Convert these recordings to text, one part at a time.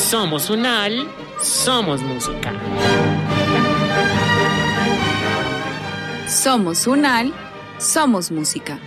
Somos UNAL, somos música. Somos UNAL, somos música.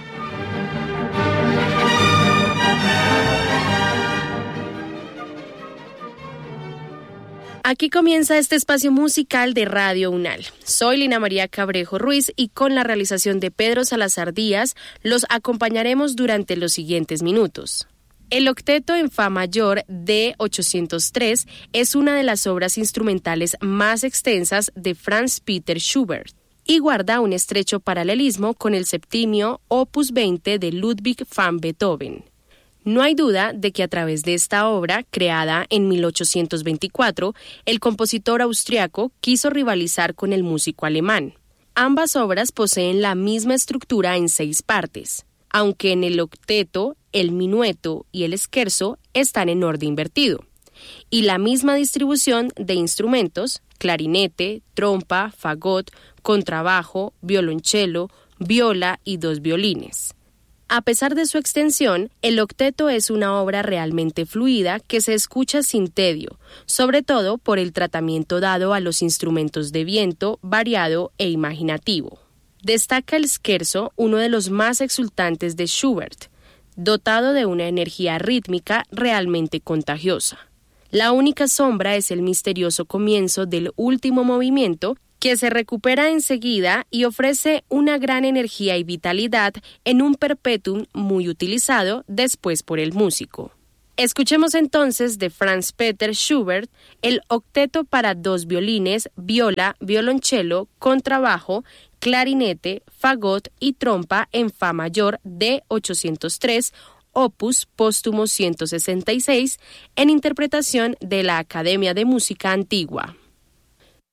Aquí comienza este espacio musical de Radio UNAL. Soy Lina María Cabrejo Ruiz y con la realización de Pedro Salazar Díaz los acompañaremos durante los siguientes minutos. El octeto en fa mayor de 803 es una de las obras instrumentales más extensas de Franz Peter Schubert y guarda un estrecho paralelismo con el septimio Opus 20 de Ludwig van Beethoven. No hay duda de que a través de esta obra, creada en 1824, el compositor austriaco quiso rivalizar con el músico alemán. Ambas obras poseen la misma estructura en 6 partes, aunque en el octeto, el minueto y el scherzo están en orden invertido, y la misma distribución de instrumentos, clarinete, trompa, fagot, contrabajo, violonchelo, viola y 2 violines. A pesar de su extensión, el octeto es una obra realmente fluida que se escucha sin tedio, sobre todo por el tratamiento dado a los instrumentos de viento variado e imaginativo. Destaca el scherzo, uno de los más exultantes de Schubert, dotado de una energía rítmica realmente contagiosa. La única sombra es el misterioso comienzo del último movimiento, que se recupera enseguida y ofrece una gran energía y vitalidad en un perpetuum muy utilizado después por el músico. Escuchemos entonces de Franz Peter Schubert el octeto para 2 violines, viola, violonchelo, contrabajo, clarinete, fagot y trompa en fa mayor de 803, opus póstumo 166, en interpretación de la Academia de Música Antigua.